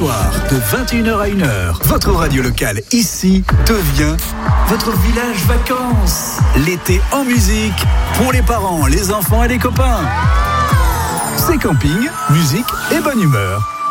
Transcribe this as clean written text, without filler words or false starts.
soirs, de 21h à 1h, votre radio locale ici devient votre village vacances. L'été en musique, pour les parents, les enfants et les copains. C'est camping, musique et bonne humeur.